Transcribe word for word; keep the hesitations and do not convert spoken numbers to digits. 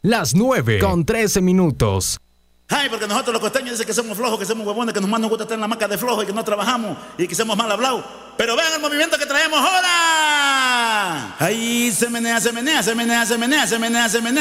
Las nueve con trece minutos. Ay, porque nosotros los costeños dicen que somos flojos, que somos huevones, que nos más nos gusta estar en la maca de flojos y que no trabajamos y que somos mal hablados. Pero vean el movimiento que traemos ahora. Ahí se menea, se menea, se menea, se menea, se menea, se menea.